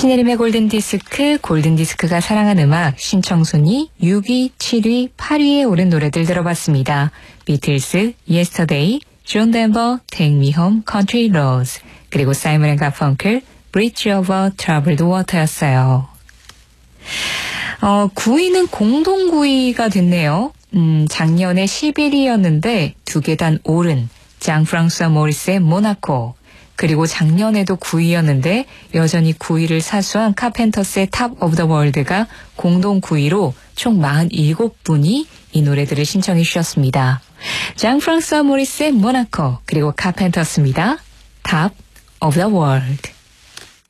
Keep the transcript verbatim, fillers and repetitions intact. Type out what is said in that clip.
신혜림의 골든디스크, 골든디스크가 사랑한 음악, 신청순위 육 위, 칠 위, 팔 위에 오른 노래들 들어봤습니다. 비틀스, Yesterday, 존 덴버, Take Me Home, Country Roads, 그리고 사이먼 앤 가펑클, Bridge Over Troubled Water였어요. 어, 구 위는 공동 구 위가 됐네요. 음, 작년에 십일 위였는데 두 계단 오른 장 프랑스와 모리스의 모나코, 그리고 작년에도 구 위였는데 여전히 구 위를 사수한 카펜터스의 탑 오브 더 월드가 공동 구 위로 총 사십칠 분이 이 노래들을 신청해 주셨습니다. 장 프랑스와 모리스의 모나코, 그리고 카펜터스입니다. 탑 오브 더 월드.